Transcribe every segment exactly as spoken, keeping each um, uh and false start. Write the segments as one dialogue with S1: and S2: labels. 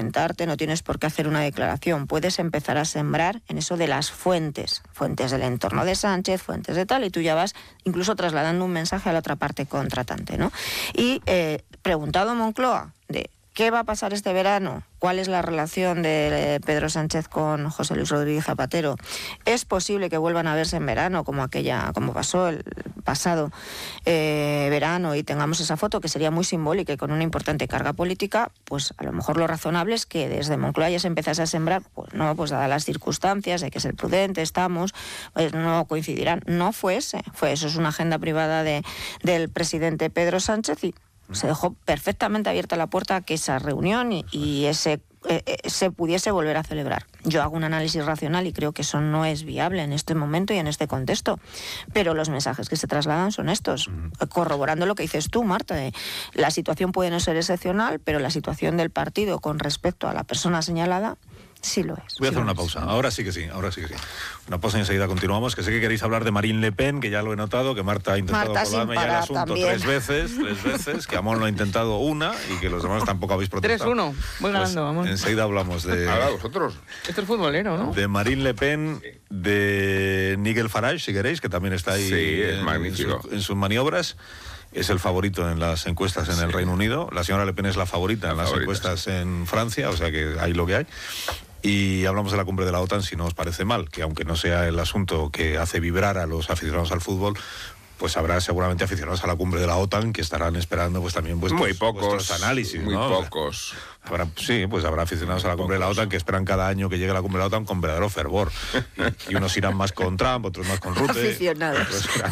S1: documentarte, no tienes por qué hacer una declaración. Puedes empezar a sembrar en eso de las fuentes, fuentes del entorno de Sánchez, fuentes de tal, y tú ya vas incluso trasladando un mensaje a la otra parte contratante, ¿no? Y eh, preguntado a Moncloa de ¿qué va a pasar este verano? ¿Cuál es la relación de Pedro Sánchez con José Luis Rodríguez Zapatero? ¿Es posible que vuelvan a verse en verano, como aquella, como pasó el pasado eh, verano, y tengamos esa foto que sería muy simbólica y con una importante carga política? Pues a lo mejor lo razonable es que desde Moncloa ya se empezase a sembrar, pues no, pues dadas las circunstancias, hay que ser prudente, estamos, pues no coincidirán. No fue ese, fue eso, es una agenda privada de, del presidente Pedro Sánchez, y se dejó perfectamente abierta la puerta a que esa reunión y, y ese eh, eh, se pudiese volver a celebrar. Yo hago un análisis racional y creo que eso no es viable en este momento y en este contexto, pero los mensajes que se trasladan son estos, uh-huh. corroborando lo que dices tú, Marta. Eh, la situación puede no ser excepcional, pero la situación del partido con respecto a la persona señalada sí lo es.
S2: Voy a
S1: sí
S2: hacer una
S1: es.
S2: pausa. Ahora sí que sí, ahora sí que sí. Una pausa y enseguida continuamos, que sé que queréis hablar de Marine Le Pen, que ya lo he notado, que Marta ha intentado
S1: Marta
S2: colarme ya el asunto
S1: también.
S2: tres veces, tres veces, que Amón lo ha intentado una y que los demás tampoco habéis protestado.
S3: tres uno, voy ganando,
S2: pues,
S3: Amón.
S2: enseguida hablamos de...
S4: Ahora vosotros.
S3: Esto es futbolero, ¿no?
S2: De Marine Le Pen, de Nigel Farage, si queréis, que también está ahí
S4: sí, es
S2: en,
S4: magnífico.
S2: En, su, en sus maniobras. Es el favorito en las encuestas en sí. el Reino Unido. La señora Le Pen es la favorita la en las favorita, encuestas sí. en Francia, o sea que hay lo que hay. Y hablamos de la cumbre de la OTAN, si no os parece mal, que aunque no sea el asunto que hace vibrar a los aficionados al fútbol, pues habrá seguramente aficionados a la cumbre de la OTAN que estarán esperando pues también vuestros,
S4: muy pocos,
S2: vuestros análisis,
S4: muy
S2: ¿no?
S4: pocos.
S2: Habrá, sí, pues habrá aficionados a la cumbre de la OTAN que esperan cada año que llegue la cumbre de la OTAN con verdadero fervor. Y, y unos irán más con Trump, otros más con Rutte.
S1: Aficionados.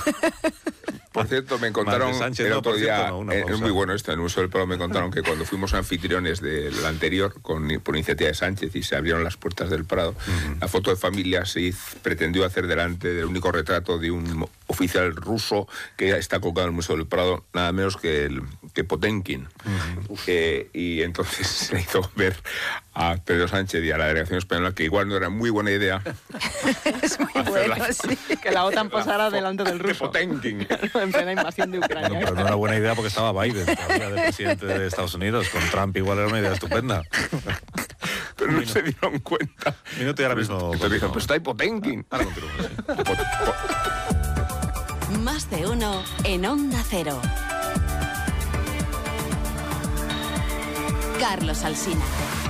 S4: Por cierto, me contaron
S2: Sánchez,
S4: el
S2: no,
S4: otro día,
S2: cierto, no,
S4: eh, es muy bueno esto, en el Museo del Prado me contaron que cuando fuimos anfitriones del anterior, con, por iniciativa de Sánchez, y se abrieron las puertas del Prado, uh-huh. la foto de familia se hizo, pretendió hacer delante del único retrato de un oficial ruso que está colgado en el Museo del Prado, nada menos que, el, que Potenkin. Uh-huh. Eh, y entonces se hizo ver a Pedro Sánchez y a la delegación española que igual no era muy buena idea.
S1: Es muy bueno,
S4: la,
S1: sí.
S3: Que la OTAN posara delante del ruso.
S4: De Potenkin.
S3: En plena invasión de Ucrania.
S2: Bueno, pero no era buena idea porque estaba Biden todavía de presidente de Estados Unidos. Con Trump igual era una idea estupenda.
S4: Pero no se dieron cuenta.
S2: Minuto y ahora mismo...
S4: Entonces dicen, pues está ahí Potenkin.
S2: Ahora continuamos. Sí.
S5: Más de uno en Onda Cero. Carlos Alsina.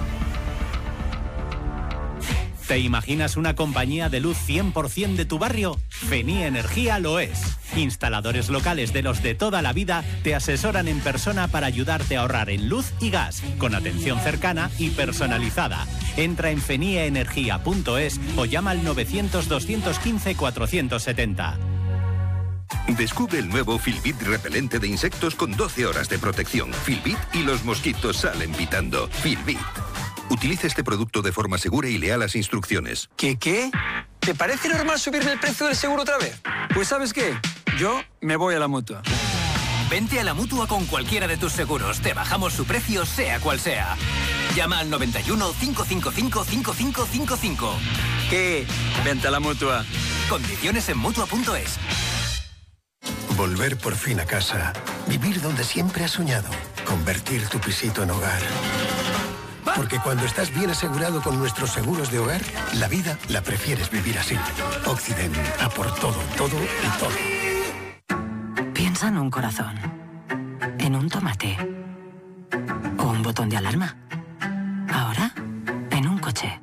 S6: ¿Te imaginas una compañía de luz cien por ciento de tu barrio? Fenía Energía lo es. Instaladores locales de los de toda la vida te asesoran en persona para ayudarte a ahorrar en luz y gas, con atención cercana y personalizada. Entra en fenia energía punto es o llama al novecientos, doscientos quince, cuatrocientos setenta.
S7: Descubre el nuevo Filbit repelente de insectos con doce horas de protección. Filbit y los mosquitos salen pitando. Filbit. Utilice este producto de forma segura y lea las instrucciones.
S8: ¿Qué qué? ¿Te parece normal subirme el precio del seguro otra vez? Pues ¿sabes qué? Yo me voy a la Mutua.
S9: Vente a la Mutua con cualquiera de tus seguros. Te bajamos su precio, sea cual sea. Llama al noventa y uno, cinco cinco cinco, cinco cinco cinco cinco.
S8: ¿Qué? Vente a la Mutua.
S9: Condiciones en Mutua punto es.
S10: Volver por fin a casa. Vivir donde siempre has soñado. Convertir tu pisito en hogar. Porque cuando estás bien asegurado con nuestros seguros de hogar, la vida la prefieres vivir así. Occident, a por todo, todo y todo.
S11: Piensa en un corazón, en un tomate o un botón de alarma. Ahora, en un coche.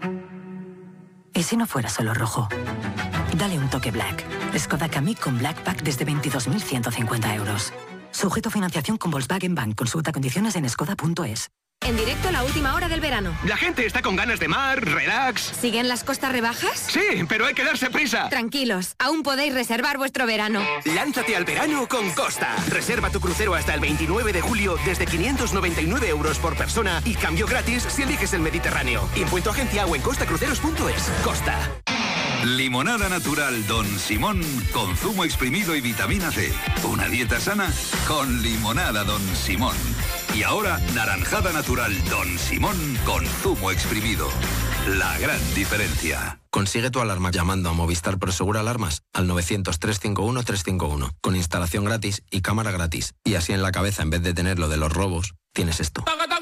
S11: ¿Y si no fuera solo rojo? Dale un toque Black. Skoda Kamiq con Black Pack desde veintidós mil ciento cincuenta euros. Sujeto a financiación con Volkswagen Bank. Consulta condiciones en skoda punto es.
S12: En directo a la última hora del verano.
S13: La gente está con ganas de mar, relax.
S12: ¿Siguen las costas rebajas?
S13: Sí, pero hay que darse prisa.
S12: Tranquilos, aún podéis reservar vuestro verano.
S13: Lánzate al verano con Costa. Reserva tu crucero hasta el veintinueve de julio desde quinientos noventa y nueve euros por persona y cambio gratis si eliges el Mediterráneo. Impuesto agencia o en costa cruceros punto es. Costa.
S7: Limonada natural Don Simón con zumo exprimido y vitamina C. Una dieta sana con limonada Don Simón. Y ahora, naranjada natural Don Simón con zumo exprimido. La gran diferencia.
S14: Consigue tu alarma llamando a Movistar Prosegur Alarmas al novecientos, trescientos cincuenta y uno, trescientos cincuenta y uno, con instalación gratis y cámara gratis. Y así en la cabeza, en vez de tener lo de los robos, tienes esto.